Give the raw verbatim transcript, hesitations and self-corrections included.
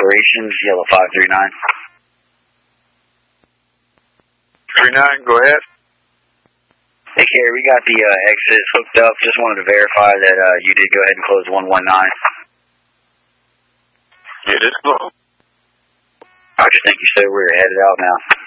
operations, Yellow five three nine. three nine, go ahead. Hey, Carrie, we got the uh, exit hooked up. Just wanted to verify that uh, you did go ahead and close one one nine. It is closed. I just think you said we were headed out now.